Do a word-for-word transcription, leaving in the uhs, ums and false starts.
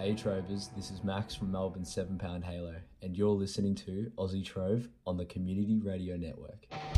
Hey Trovers, this is Max from Melbourne's seven pound Halo, and you're listening to Aussie Trove on the Community Radio Network.